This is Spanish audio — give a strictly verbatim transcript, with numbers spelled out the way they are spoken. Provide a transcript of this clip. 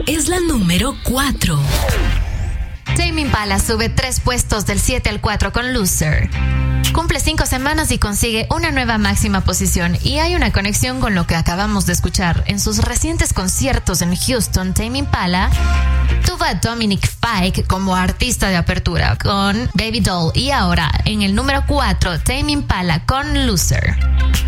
es la número cuatro. Tame Impala sube tres puestos del siete al cuatro con Loser. Cumple cinco semanas y consigue una nueva máxima posición, y hay una conexión con lo que acabamos de escuchar. En sus recientes conciertos en Houston, Tame Impala tuvo a Dominic Fike como artista de apertura con Baby Doll, y ahora en el número cuatro, Tame Impala con Loser.